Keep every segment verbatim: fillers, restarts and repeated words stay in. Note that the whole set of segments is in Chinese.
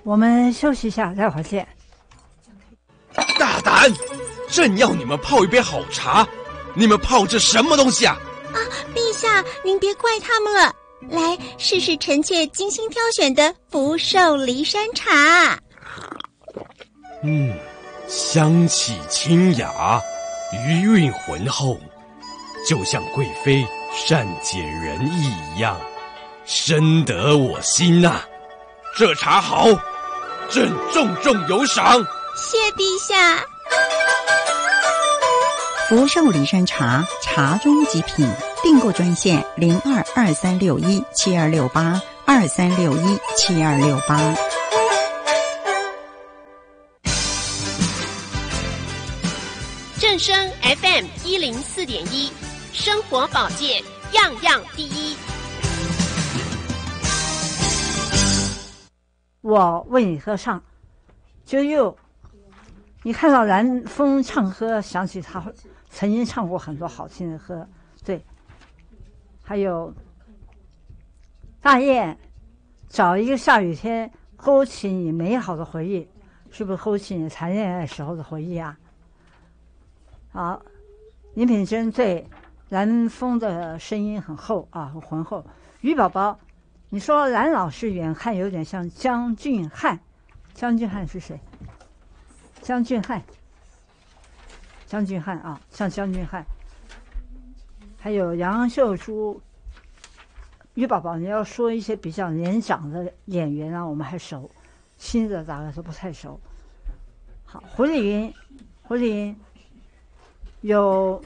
我们休息一下，待会儿见。 大胆！正要你们泡一杯好茶，你们泡这什么东西啊？ 啊，陛下，您别怪他们了。来，试试臣妾精心挑选的福寿梨山茶。 嗯，香气清雅，余韵浑厚，就像贵妃善解人意一样，深得我心呐、啊。这茶好，朕重重有赏。 谢陛下。 福寿梨山茶，茶中极品。订购专线零二二三六一七二六八二三六一七二六八。 正声 F M 一零四点一，生活保健样样第一。 我为你歌唱，就又你看到蓝风唱歌，想起他曾经唱过很多好听的歌，对。还有大雁，找一个下雨天，勾起你美好的回忆，是不是勾起你谈恋爱时候的回忆啊？好，林品珍对蓝风的声音很厚啊，很浑厚。于宝宝，你说蓝老师远看有点像江俊汉，江俊汉是谁？江俊汉，江俊汉啊，像江俊汉。还有杨秀珠，于宝宝，你要说一些比较年长的演员啊，我们还熟，新的大概都不太熟。好，胡丽云，胡丽云有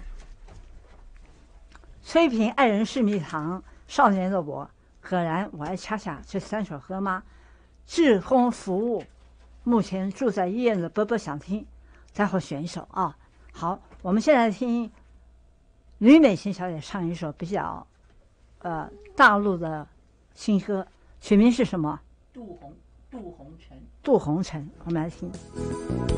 崔萍《爱人是蜜糖》、少年的我、葛然我爱恰恰这三首歌吗？志工服务，目前住在医院的波波想听，待会儿选一首啊。好，我们现在听吕美琴小姐唱一首比较呃大陆的新歌，曲名是什么？ 杜红杜红尘。 杜红尘，我们来听。